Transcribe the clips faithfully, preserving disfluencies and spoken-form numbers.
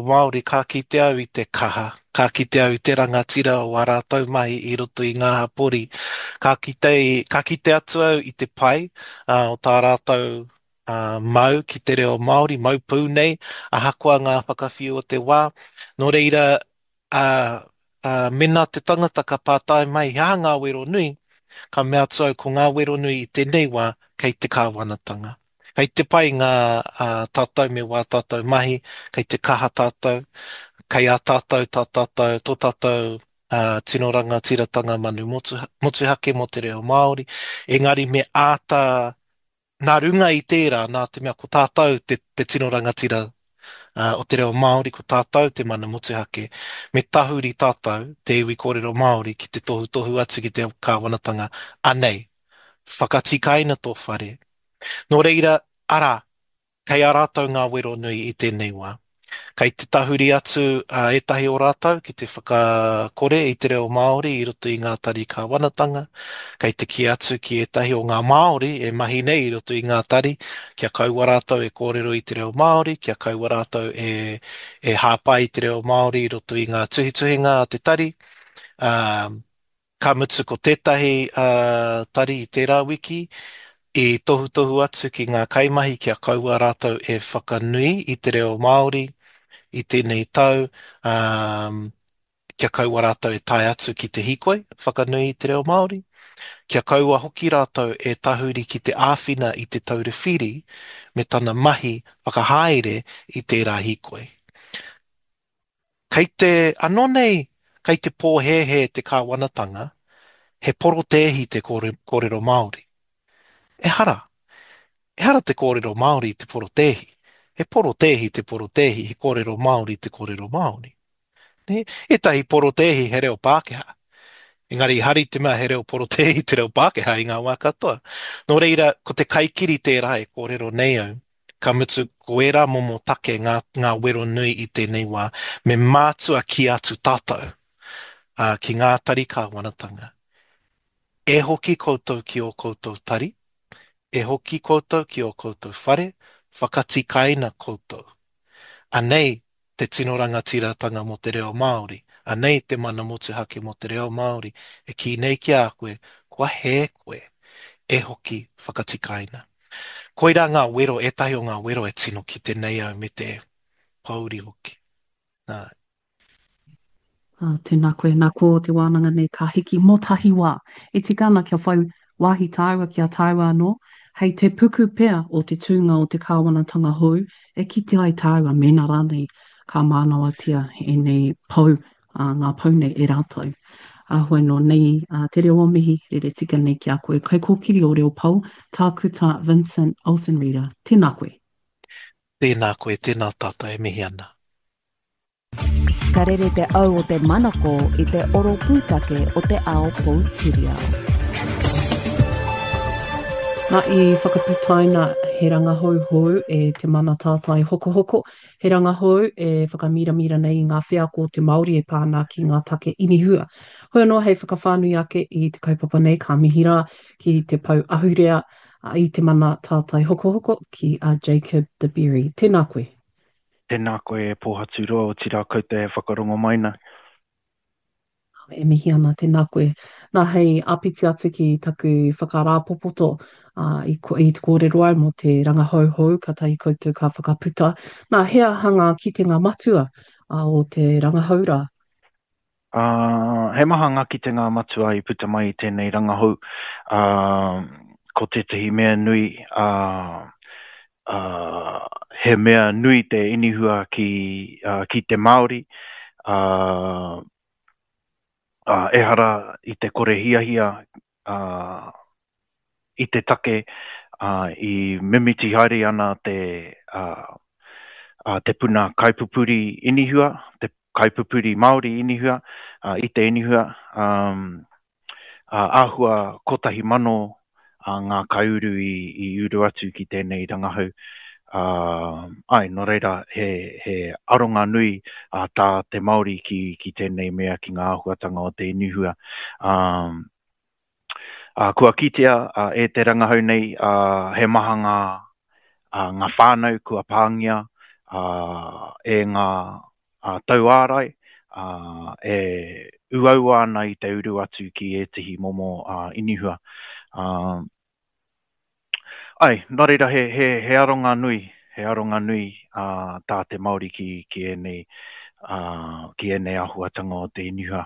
Māori ka kite au i te kaha, ka kite au i te rangatira o a rātou mahi i roto i ngā hapori. Ka kite, ka kite atu au i te pai uh, o tā rātou uh, mau ki te reo Māori, mau pūnei, a hakua ngā whakawhiu o te wā. Nō reira, uh, uh, mena te tangata ka pātai mai, hea ngā wero nui, ka mea atu au ko ngā wero nui i tēnei wā, kei te kāwanatanga. Kei te pai ngā uh, tātou me wā tātou mahi, kei te kaha tātou, kei a tātou, tā tātou, tō tātou uh, tino rangatiratanga manu motu, motuhake mo te reo Māori. Engari me āta nā runga i tērā, nā te mea ko tātou te, te tino rangatira uh, o te reo Māori, ko tātou te mana motuhake. Me tahuri tātou te iwi kōrero Māori ki te tohu tohu atu ki te kāwanatanga. Anei, whakatikaina tō whare. Nō reira, ara, kei a rātou ngā wero nui i tēnei wā. Kei te tahuri atu uh, etahi o rātou ki te whakakore i te reo Māori i roto i ngā tari kāwanatanga. Kei te ki atu ki etahi o ngā Māori e mahi nei i roto i ngā tari. Kia kaua rātou e kōrero i te reo Māori, kia kaua rātou e, e hāpai i te reo Māori i roto i ngā tuhituhinga a te tari. Um, ka mutu ko tētahi uh, tari i tērā wiki, i tohu tohu atu ki ngā kaimahi kia kaua rātou e whakanui i te reo Māori i tēnei tau, um, kia kaua rātou e tai atu ki te hikoi, whakanui i te reo Māori, kia kaua hoki rātou e tahuri ki te āwhina i te taurewhiri me tana mahi whakahaere i tērā hikoi. Kei te anonei, kei te pōhehe te kāwanatanga, he poro tehi te kore, kōrero Māori. E hara, e hara te kōrero Māori te poro tehi. He poro tehi te poro tehi, he kōrero Māori te kōrero Māori. Ne? E tahi poro tehi he reo Pākehā. Engari, hari te mea he reo poro tehi te reo Pākehā i ngā wā katoa. Nō reira, ko te kaikiri tērā e kōrero nei au, ka mutu ko era momo take ngā, ngā wero nui i tēnei wā, me mātua ki atu tātou uh, ki ngā tari kāwanatanga. E hoki koutou ki o koutou tari, e hoki koutou ki o koutou whare, whakatikaina koutou. Anei te tino rangatiratanga mo te reo Māori, anei te mana motuhake mo te reo Māori, e ki nei ki a koe, kua he koe, e hoki whakatikaina. Koira ngā wero, e tahi o ngā wero e tino ki te nei au me te pauri hoki. Nā. Uh, tēnā koe, nā ko te wānanga nei ka hiki motahi wā. E tika ana kia whai wāhi tāua ki a tāua anō, hei te puku pea o te tūnga o te kāwanatanga hou, e ki te ai tāua mena rānei ka mānawatia e nei pau, uh, ngā pau nei e rātou. A uh, hoi no nei uh, te reo omihi, re re tika nei ki a koe. Kai kōkiri o reo pau, tākuta Vincent Olsenreader. Tēnā koe. Tēnā koe, tēnā tata e mihi ana. Ka rere te au o te manako i te oro pūtake o te ao Poutireo. Nā i whakaputaina he rangahau hou e te mana tātai hoko hoko. He rangahau e whakamira-mira nei ngā whea ko te Māori e pāna ki ngā take inihua. Hoi anō hei whakawhānui ake i te kaupapa nei ka mihira ki te pau ahurea i te mana tātai hoko hoko ki a Jacob de Berry. Tēnā koe. Tēnā koe e pōhatu roa o tira koutou e whakarongo maina. E mihi ana, tēnā koe. Nā hei apiti atu ki taku whakarāpopoto uh, i, i te kōrero ai mo te rangahau hou, ka tahi koutou ka whakaputa. Nā hea hanga ki te ngā matua uh, o te rangahaura. Uh, he maha ngā ki te ngā matua i puta mai i tēnei rangahau. Uh, ko tētahi mea nui... Uh, Uh, he mea nui te inihua ki, uh, ki te Māori. Uh, uh, e hara i te kore hiahia uh, i te take uh, i mimiti haere ana te, uh, uh, te puna kaipupuri inihua, te kaipupuri Māori inihua, uh, i te inihua. Um, uh, āhua kotahi mano a ngā kaiuru i, i uru atu ki tēnei rangahau. Uh, ai, no reira, he, he aronga nui uh, tā te Māori ki, ki tēnei mea ki ngā ahuatanga o te inihua. Um, uh, kua kitea uh, e te rangahau nei, uh, he maha ngā, uh, ngā whānau kua pāngia, uh, e ngā uh, tau ārai, uh, e uaua ana i te uru atu ki e tihi momo uh, inihua. Um, ai, nō reira he, he, he aronga nui, he aronga nui uh, tā te Māori ki, ki e nei, uh, ki e nei ahuatanga o te inihua.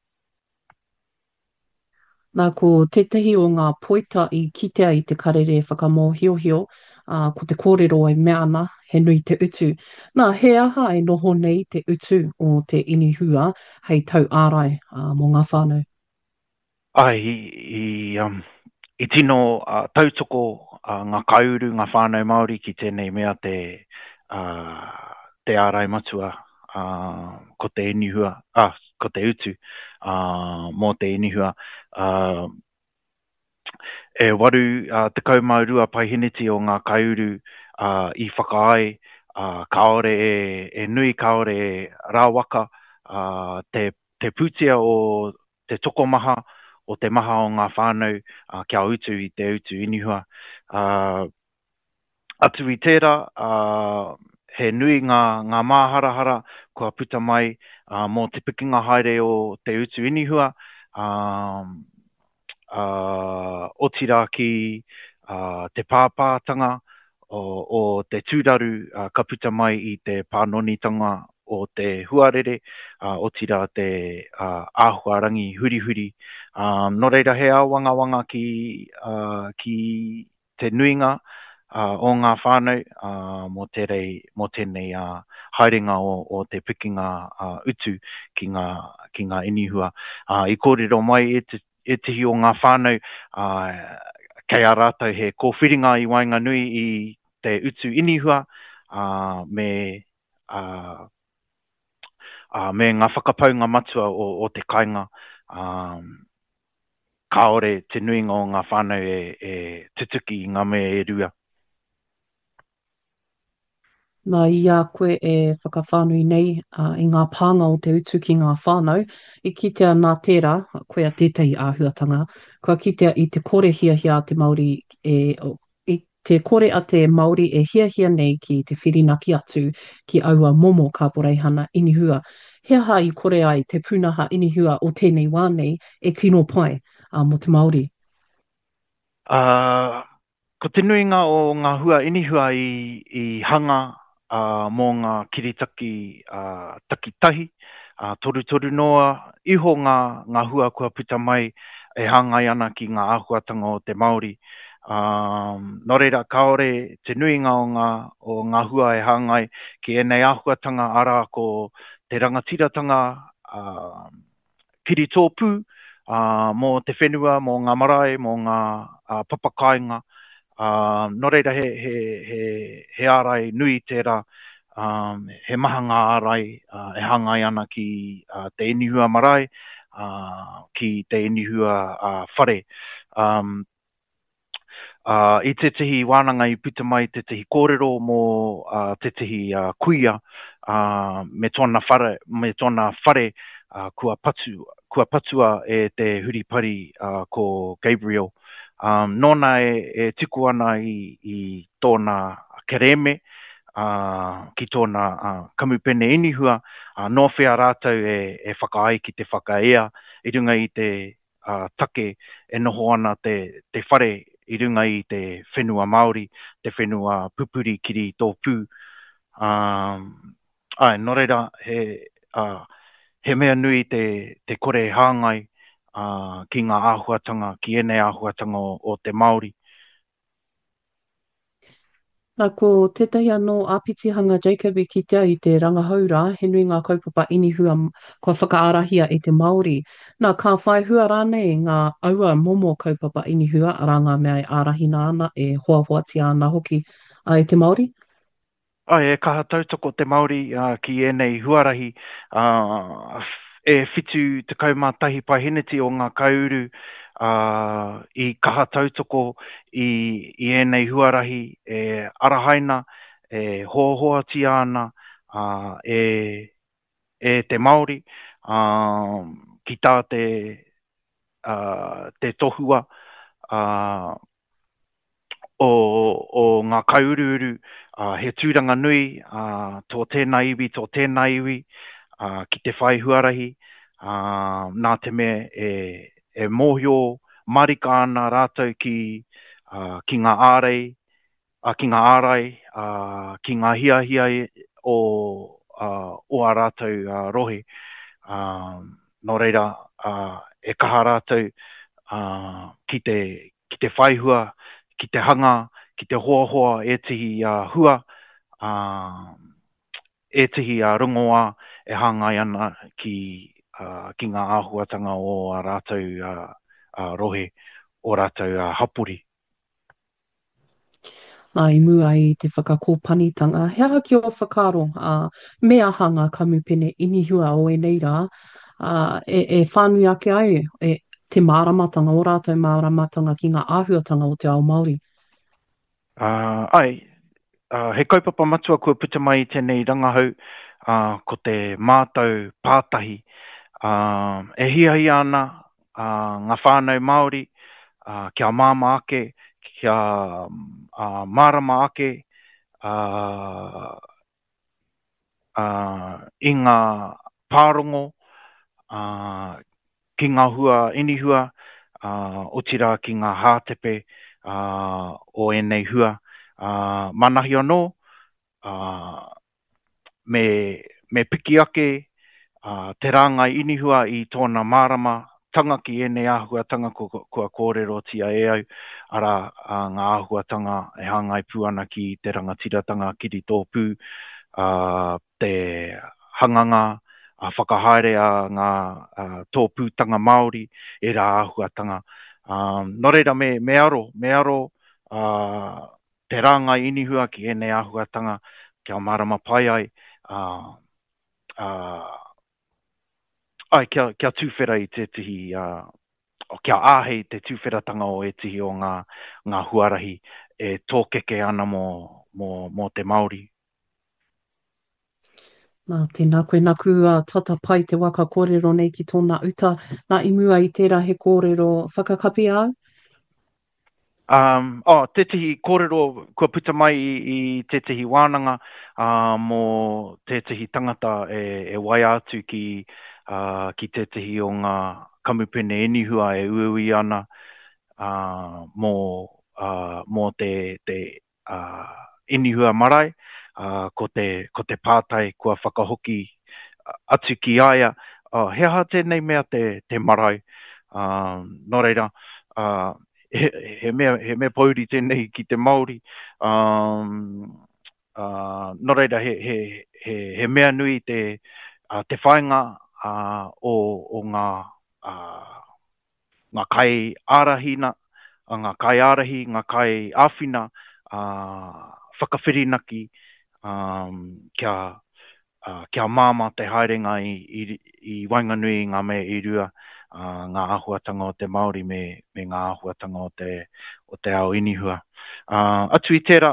Nā ko tētahi o ngā poita i kitea i te karere whakamohiohio, uh, ko te kōrero e mea ana, he nui te utu. Nā, he aha e noho nei te utu o te inihua hei tau ārai uh, mō ngā whānau. Ai, i, i, um, i tino uh, tautoko uh, ngā kaiuru, ngā whānau Māori ki tēnei mea te, uh, te ārai matua uh, ko te inihua, ah, ko te utu uh, mō te inihua. Uh, e waru uh, te kaumau paihiniti o ngā kaiuru uh, i whakaai, uh, kaore e, e nui kaore e rāwaka, uh, te, te pūtia o te tokomaha, o te maha o ngā whānau uh, kia utu i te utu inihua. Uh, atu i tērā, uh, he nui ngā, ngā māharahara kua puta mai uh, mō te pikinga haere o te utu inihua, um, uh, otira ki uh, te pāpātanga o, o te tūraru uh, ka puta mai i te pānonitanga o te huarere, uh, otira te uh, āhuarangi huri huri. Um, no reira he awanga wanga ki, uh, ki te nuinga uh, o ngā whānau uh, mo, terei, mo tēnei uh, haerenga o, o te pikinga uh, utu ki ngā, ki ngā inihua. Uh, I kōrero mai e te, e tihi o ngā whānau uh, kei a rātou he kōwhiringa i wainga nui i te utu inihua uh, me uh, uh, me ngā whakapaunga matua o, o te kainga. Um, kaore te nuinga o ngā whānau e, e tutuki i ngā mea e rua. Nā ia koe e whakawhānui nei uh, i ngā pānga o te utu ki ngā whānau. I kitea nā tērā, koe a tētahi āhuatanga, kua kitea i te kore hia hia a te Māori, e, i te kore a te Māori e hia hia nei ki te whirinaki atu ki aua momo ka poreihana inihua. Hea ha i kore ai te pūnaha inihua o tēnei wānei e tino pai uh, mo te Māori. Uh, ko te nuinga o ngā hua inihua i, i hanga uh, mō ngā kiritaki uh, takitahi, uh, toru toru noa, iho ngā, ngā hua kua puta mai e hangai ana ki ngā āhuatanga o te Māori. Um, no reira kaore te nuinga o ngā, o ngā hua e hangai ki enei āhuatanga ara ko te rangatiratanga uh, kiri tōpū, uh, mō te whenua, mō ngā marae, mō ngā uh, papakainga. Uh, no reira he, he, he, he ārai nui tērā, um, he maha ngā ārai uh, e hangai ana ki uh, te inihua marae, uh, ki te inihua uh, whare. Um, uh, I te tihi wānanga i puta mai te tihi kōrero mō uh, te tihi uh, kuia uh, me tōna whare, me tōna whare uh, kua, patu, kua patua e te huripari uh, ko Gabriel. Um, nōna e, e tiku ana i, i tōna kereme, uh, ki tōna uh, kamupene inihua, uh, no whea rātou e, e whakaai ki te whakaea, i runga i te uh, take e noho ana te, te whare, i runga i te whenua Māori, te whenua pupuri kiri tōpū. Um, ai, no reira, he, uh, he mea nui te, te kore hāngai, Uh, ki ngā āhuatanga, ki enei āhuatanga o, o te Māori. Nā ko tētahi anō āpitihanga Jacob i kitea i te rangahaura, he nui ngā kaupapa inihua kua whakaarahia i te Māori. Nā ka whai hua rānei ngā aua momo kaupapa inihua, arā ngā mea e ārahina ana, e hoa hoatia ana hoki uh, i te Māori? Ai, e kaha tautoko te Māori uh, ki enei huarahi, uh, e whitu te kaumatahi paihiniti o ngā kauru uh, i kaha tautoko i, i enei huarahi e arahaina, e hohoatia ana uh, e, e te Māori uh, ki tā te, uh, te tohua uh, o, o ngā kaururu uh, he tūranga nui uh, tō tēnā iwi, tō tēnā iwi. uh, ki te whai huarahi, uh, nā te me e, e mōhio marika ana rātou ki, uh, ki ngā ārei, uh, ki ngā ārai, uh, ki ngā hia hia o, uh, o a rātou uh, rohe. Uh, no reira, uh, e kaha rātou uh, ki, te, ki te whaihua, ki te hanga, ki te hoa hoa e tihi uh, hua, uh, e tihi a uh, rungoa e hangai ana ki, uh, ki ngā āhuatanga o a rātou uh, uh, rohe, o rātou uh, hapuri. Nā i mua i te whakakōpanitanga. Hea ki o whakaro, uh, mea hanga kamupene inihua o e nei rā, uh, e, e whānui ake ai e te māramatanga, o rātou māramatanga ki ngā āhuatanga o te ao Māori. Uh, ai, uh, he kaupapa matua kua puta mai i tēnei rangahau, uh, ko te mātou pātahi. Uh, e hia hia ana uh, ngā whānau Māori, uh, kia māma ake, kia uh, marama ake, uh, uh, i ngā pārongo, uh, ki ngā hua inihua, uh, o tira ki ngā hātepe uh, o enei hua. Uh, manahi anō, uh, me, me piki ake uh, te rāngai inihua i tōna mārama, tanga ki ene āhuatanga kua, kua kōrero tia e au, ara uh, ngā āhuatanga e hangai pū ana ki te rangatiratanga kiri tōpū, uh, te hanganga, a uh, whakahaere a ngā uh, tōpūtanga Māori e rā āhuatanga. Um, no reira me, me aro, me aro uh, te rāngai inihua ki ene āhuatanga kia marama pai ai, uh, uh, ai, kia, kia tūwhera i te tihi, uh, kia āhei te tūwheratanga o e tihi o ngā, ngā huarahi e tōkeke ana mō, mō, mō te Māori. Nā tēnā koe nā kua tata pai te waka kōrero nei ki tōna uta, nā i mua i tērā he kōrero whakakapi au? Um, oh, te tihi kōrero kua puta mai i, i te tihi wānanga uh, mō te tihi tangata e, e wai atu ki, uh, ki te tihi o ngā kamupene inihua e uiui ana uh, mō, uh, mō te, te uh, inihua marae, uh, ko, te, ko te pātai kua whakahoki atu ki aia. Uh, he aha tēnei mea te, te marae, uh, no reira, uh, He, he, mea, he mea pauri tēnei ki te Māori. Um, uh, no reira, he, he, he, he mea nui te, uh, te whainga uh, o, o ngā, uh, ngā kai ārahina, uh, ngā kai ārahi, ngā kai āwhina, uh, whakawhirinaki, um, kia, uh, kia māma te haerenga i, i, i Wainganui ngā mea i rua. Uh, ngā āhuatanga o te Māori me, me ngā āhuatanga o te, o te ao inihua. Uh, atu i tērā,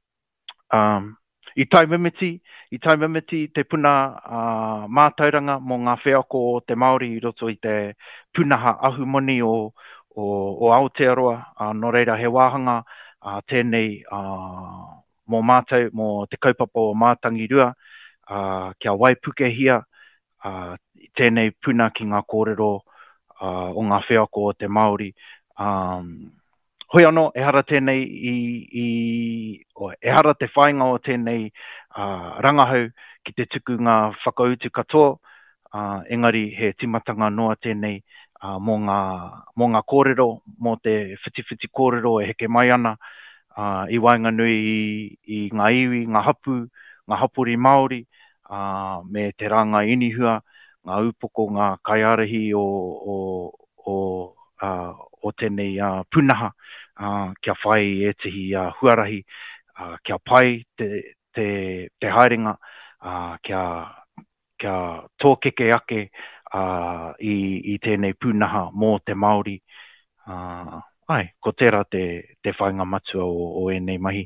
um, i tai mimiti, i tai mimiti te puna uh, mātauranga mō ngā wheako o te Māori i roto i te punaha ahu moni o, o, o Aotearoa, uh, no reira he wāhanga uh, tēnei uh, mō mātau, mō te kaupapa o mātangi rua, uh, kia waipukehia uh, tēnei puna ki ngā kōrero Uh, o ngā wheako o te Māori. Um, hoi anō, e hara tēnei i, i o, e hara te whainga o tēnei uh, rangahau ki te tuku ngā whakautu katoa, uh, engari he timatanga noa tēnei uh, mō, ngā, mō ngā kōrero, mō te whitiwhiti kōrero e heke mai ana uh, i Wainganui i, i ngā iwi, ngā hapu, ngā hapuri Māori, uh, me te ranga inihua, ngā upoko, ngā kaiarahi o, o, o, uh, o tēnei uh, punaha, uh, kia whai e tihi uh, huarahi, uh, kia pai te, te, te haerenga, uh, kia, kia tōkeke ake uh, i, i tēnei punaha mō te Māori. Uh, ai, ko tērā te, te whainga matua o, o enei mahi.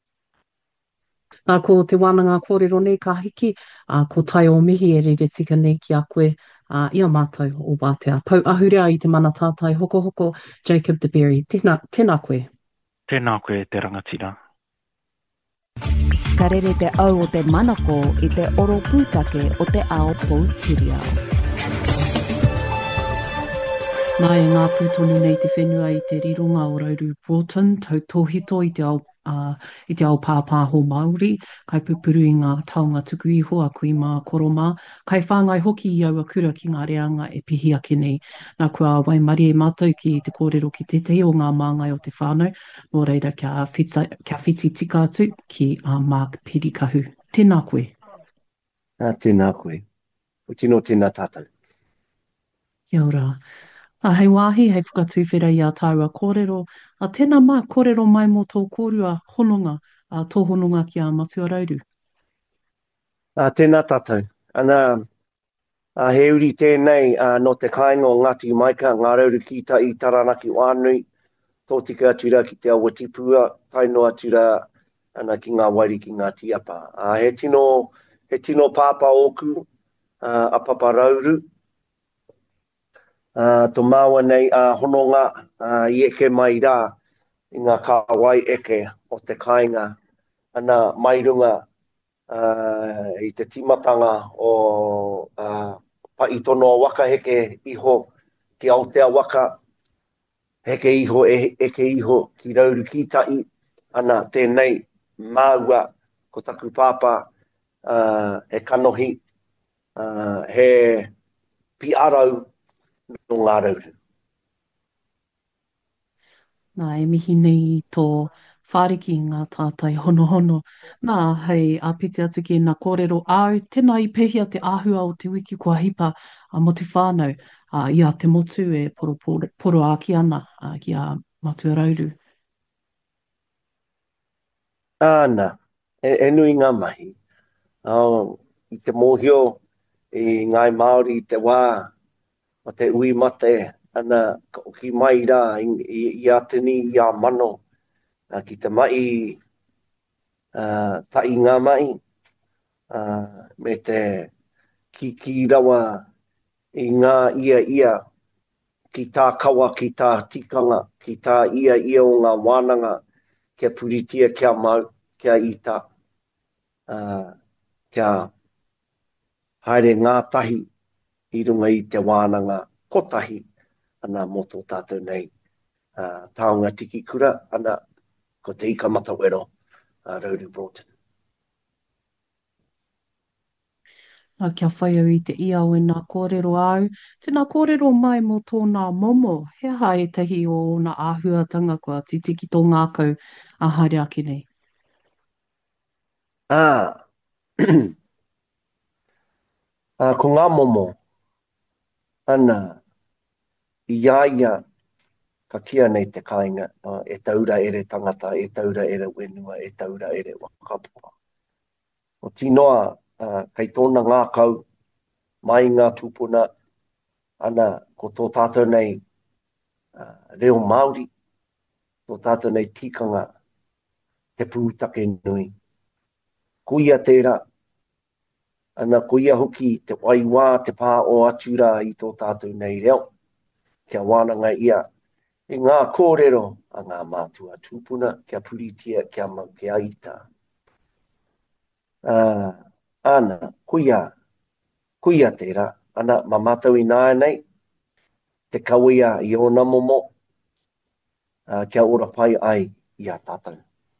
Nā ko te wānanga kōrero nei ka hiki, uh, ko tai o mihi e rere tika nei ki a koe, uh, ia mātou o Wātea. Pau ahurea i te mana tātai hoko hoko, Jacob de Berry. Tēnā, tēnā koe. Tēnā koe te rangatira. Ka rere te au o te manako i te oro pūtake o te ao Poutirau. Nā e ngā pūtoni nei te whenua i te rirunga o Rauru Broughton, tau tōhito i te ao, uh, i te ao pāpāho Māori, kai pupuru i ngā taonga tuku iho a kui mā koroma, kai whāngai hoki i aua kura ki ngā reanga e pihi ake nei. Nā kua wai mari e mātou ki te kōrero ki te te o ngā māngai o te whānau, nō reira kia, whita, kia whiti tika atu ki a Mark Perikahu. Tēnā koe. Nā tēnā koe. O tino tēnā tātou. Kia ora. A hei wāhi, hei whakatūwhera i a tāua kōrero, a tēnā mā kōrero mai mō tō kōrua hononga, a tō hononga ki a Matua Rauru. Nā tēnā tātou. Ana, a he uri tēnei a, no te kāinga o Ngāti Maika, ngā rauru ki ta i Taranaki Wānui, tō tika atura ki te awa tipua, taino atura ana ki ngā wairi ki ngā tiapa. A, he tino, he tino pāpa oku, a, a Papa Rauru, Uh, to māua nei a uh, hononga uh, i eke mai rā i ngā kāwai eke o te kāinga ana mairunga uh, i te timatanga o uh, paitono waka heke iho ki Aotea waka heke iho e, eke iho ki Rauru Kitai ana tēnei māua ko taku pāpā uh, e kanohi uh, he piarau no ngā rauru. Nā, e mihi nei i tō whāriki i ngā tātai hono hono. Nā, hei, a piti atu ki ngā kōrero au, tēnā i pehia te āhua o te wiki kua hipa a mo te whānau, a ia te motu e poro, poro, poro a ki ana a ki a Matua Rauru. Āna, e, e nui ngā mahi. Oh, i te mōhio i ngai Māori i te wā, o te ui mate, ana ki mai rā i, i, i atini i a mano, uh, ki te mai, uh, tai ngā mai, uh, me te ki, ki rawa i ngā ia ia, ki tā kawa, ki tā tikanga, ki tā ia ia o ngā wānanga, kia puritia, kia mau, kia ita, uh, kia haere ngā tahi, i runga i te wānanga kotahi ana mō tō tātou nei. Uh, taonga tiki kura ana ko te ika matawero uh, Rauru Broughton. Nā kia whai au i te ia o nā kōrero au. Tēnā kōrero mai mō tōna momo, he hae tahi o nā āhuatanga kua titiki tō ngākau a haere ake nei. Ah, uh, ko ngā momo, ana, i iaia ka kia nei te kāinga, uh, e taura ere tangata, e taura ere wenua, e taura ere wakapoa. O tinoa, uh, kei tōna ngā kau, mai ngā tūpuna, ana, ko tō tātou nei uh, reo Māori, tō tātou nei tikanga, te pūtake nui. Kuia tērā, ana kuia hoki te waiwā, te pā o atura i tō tātou nei reo. Kia wānanga ia, e ngā kōrero a ngā mātua tūpuna, kia puritia, kia mau, kia ita. Uh, ana, kuia, kuia tērā, ana mamatau i nāia nei, te kawia i ona momo, uh, kia ora pai ai i a tātou.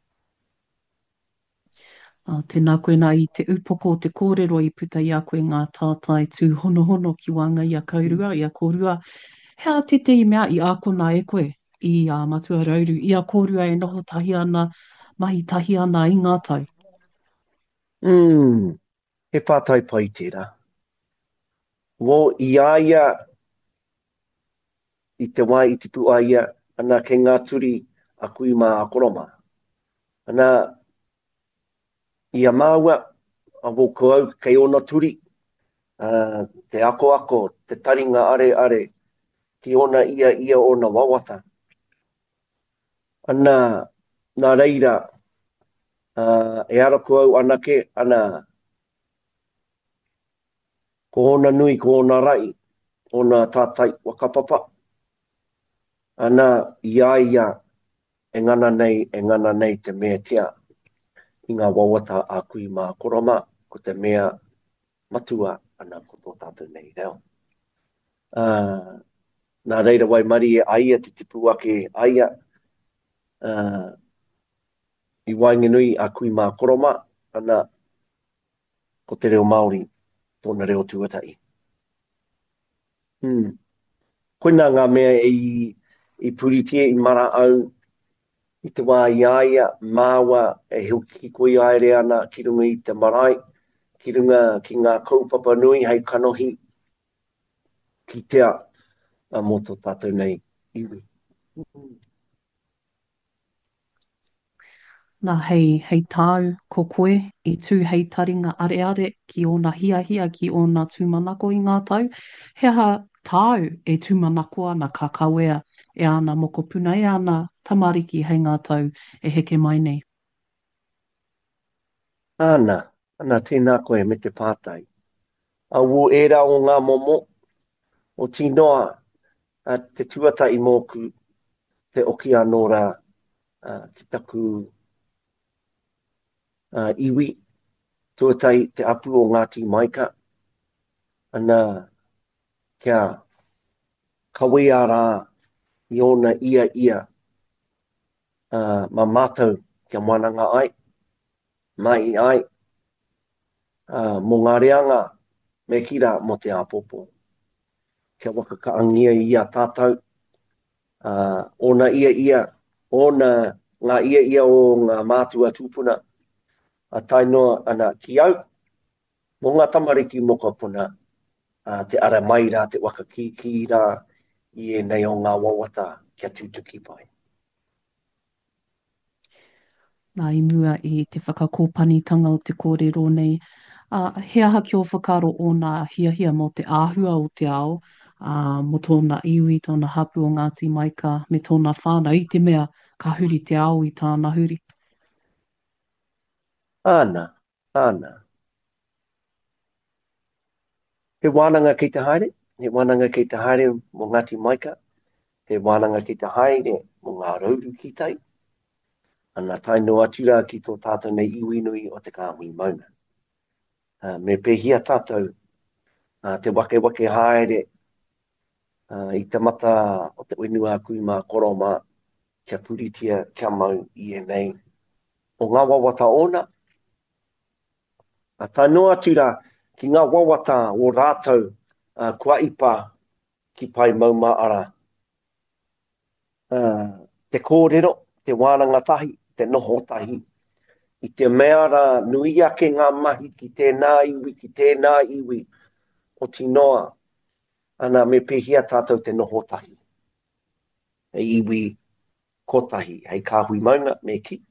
Uh, tēnā koe nā i te upoko o te kōrero i puta i a koe ngā tātai tū hono hono ki wanga i a kaurua, i a kōrua. Hea te te i mea i a kona e koe i a Matua Rauru, i a kōrua e noho tahi ana, mahi tahi ana i ngā tau. Mm, he pātai pai tērā. Wo i aia, i te wai i te pu aia, ana ke ngā turi a kui mā a koroma. Ana, i a māua, a wo ko au kei ona turi, uh, te ako ako, te taringa are are, ki ona ia ia ona wawata. Ana, nā reira, uh, e ara ko au anake, ana, ko ona nui, ko ona rai, ona tātai wakapapa. Ana, ia ia, e ngana nei, e ngana nei te mea tia. i ngā wawata a kui mā koroma, ko te mea matua ana ko tō tātou nei reo. Uh, nā reira wai mari e aia te tipu ake aia, uh, i waingenui a kui mā koroma, ana ko te reo Māori, tōna reo tuatai. Hmm. Koina ngā mea i, i puritia i mara au, i te wā i aia, māua e huki koi aere ana ki runga i te marae, ki runga ki ngā kaupapa nui hei kanohi, ki tea a mō tō tātou nei iwi. Nā hei, hei tāu ko koe i tū hei taringa are are ki ona hia hia ki ona tūmanako i ngā tau. He aha tāu e tūmanako ana ka kawea e ana moko puna e ana tamariki hei ngā tau e heke mai nei. Ana, ana tēnā koe me te pātai. A wu era o ngā momo, o tinoa a te tuata i mōku te oki anō rā uh, ki taku uh, iwi, tuatai te apu o Ngāti Maika, ana kia kawea rā i ona ia ia uh, ma mātou kia moananga ai, mai ai, uh, mō ngā reanga me kira mo te apopo. Kia waka kaangia i ia tātou, uh, ona ia ia, ona ngā ia ia o ngā mātua tūpuna, a tainoa ana ki au, mō ngā tamariki moka puna, uh, te ara mai rā, te waka ki ki rā, i e nei o ngā wawata kia tūtuki pai. Nā i mua i te whakakōpanitanga o te kōrero nei. Uh, he aha ki o whakaro o nā hia hia mo te āhua o te ao, uh, mo tōna iwi, tōna hapu o Ngāti Maika, me tōna whānau, i te mea ka huri te ao i tāna huri. Āna, āna. He wānanga ki te haere, he wānanga ki te haere mo Ngāti Maika, he wānanga ki te haere mo ngā rauru ki tai, ana taino atura ki tō tātou nei iwi nui o te kāhui mauna. Uh, me pehia tātou uh, te wake wake haere uh, i te mata o te wenua kui mā koroma kia puritia kia mau i e nei. O ngā wawata ona, a taino atura ki ngā wawata o rātou uh, kua ipa ki pai mauma ara. Uh, te kōrero, te wānanga tahi, te noho tahi, i te mea rā nui ake ngā mahi ki tēnā iwi, ki tēnā iwi o tinoa, ana me pehia tātou te noho tahi. E iwi kotahi, hei kāhui maunga me ki.